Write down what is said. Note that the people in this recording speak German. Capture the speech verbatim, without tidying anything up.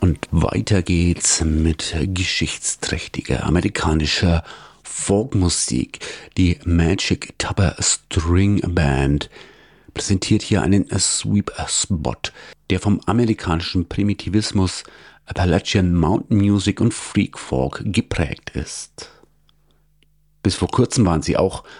Und weiter geht's mit geschichtsträchtiger amerikanischer Folkmusik. Die Magic Tupper String Band präsentiert hier einen Sweep-Spot, der vom amerikanischen Primitivismus, Appalachian Mountain Music und Freak Folk geprägt ist. Bis vor kurzem waren sie auch